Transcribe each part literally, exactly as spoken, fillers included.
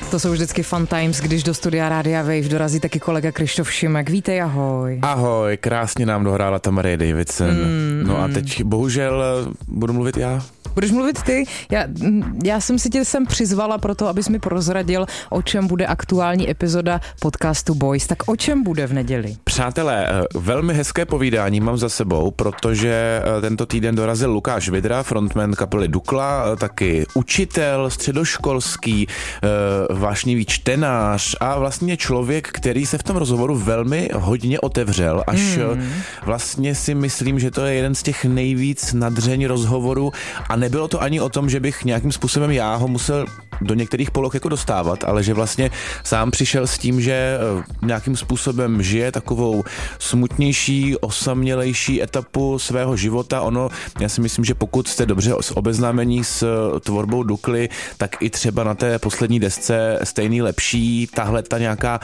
To jsou vždycky fun times, když do studia Rádia Wave dorazí taky kolega Krištof Šimek. Vítej, ahoj. Ahoj, krásně nám dohrála ta Marie Davidson. Mm, no a teď bohužel budu mluvit já. Budeš mluvit ty? Já, já jsem si tě sem přizvala proto, abys mi prozradil, o čem bude aktuální epizoda podcastu Boys. Tak o čem bude v neděli? Přátelé, velmi hezké povídání mám za sebou, protože tento týden dorazil Lukáš Vidra, frontman kapely Dukla, taky učitel středoškolský, vášnivý čtenář a vlastně člověk, který se v tom rozhovoru velmi hodně otevřel, až hmm. vlastně si myslím, že to je jeden z těch nejvíc nadřeň rozhovorů a nebylo to ani o tom, že bych nějakým způsobem já ho musel do některých poloh jako dostávat, ale že vlastně sám přišel s tím, že nějakým způsobem žije takovou smutnější, osamělejší etapu svého života. Ono, já si myslím, že pokud jste dobře obeznámení s tvorbou Dukly, tak i třeba na té poslední desce Stejný lepší, tahle ta nějaká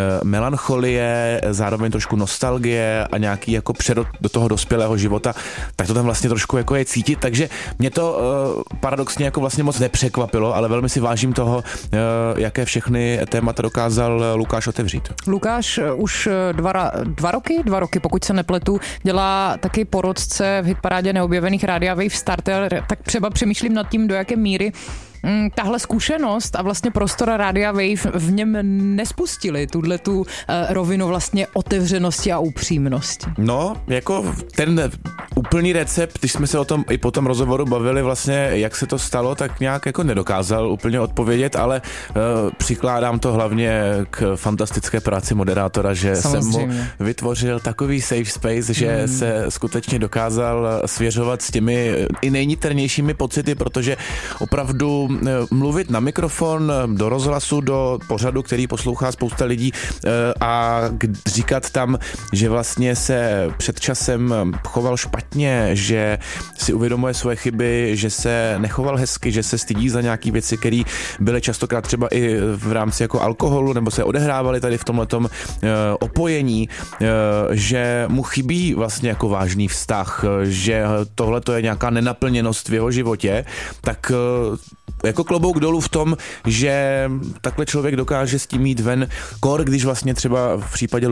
melancholie, zároveň trošku nostalgie a nějaký jako přerod do toho dospělého života, tak to tam vlastně trošku jako je cítit, takže mě to uh, paradoxně jako vlastně moc nepřekvapilo, ale velmi si vážím toho, uh, jaké všechny témata dokázal Lukáš otevřít. Lukáš už dva, dva roky, dva roky, pokud se nepletu, dělá taky porodce v hitparádě neobjevených Rádia Wave Starter, tak třeba přemýšlím nad tím, do jaké míry tahle zkušenost a vlastně prostor Rádia Wave v něm nespustili tuhle tu uh, rovinu vlastně otevřenosti a upřímnosti. No, jako ten úplný recept, když jsme se o tom i po tom rozhovoru bavili vlastně, jak se to stalo, tak nějak jako nedokázal úplně odpovědět, ale uh, přikládám to hlavně k fantastické práci moderátora, že Samozřejmě. jsem mu vytvořil takový safe space, že hmm. se skutečně dokázal svěřovat s těmi i nejniternějšími pocity, protože opravdu mluvit na mikrofon, do rozhlasu, do pořadu, který poslouchá spousta lidí a říkat tam, že vlastně se před časem choval špatně, že si uvědomuje svoje chyby, že se nechoval hezky, že se stydí za nějaký věci, které byly častokrát třeba i v rámci jako alkoholu, nebo se odehrávaly tady v tomhletom opojení, že mu chybí vlastně jako vážný vztah, že tohle to je nějaká nenaplněnost v jeho životě, tak jako klobouk dolů v tom, že takhle člověk dokáže s tím jít ven, kor, když vlastně třeba v případě